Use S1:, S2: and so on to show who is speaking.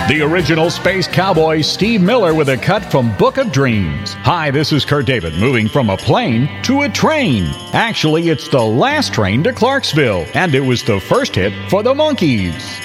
S1: The original space cowboy Steve Miller with a cut from Book of Dreams. Hi, this is Kurt David, moving from a plane to a train. Actually, it's the last train to Clarksville, and it was the first hit for the Monkees.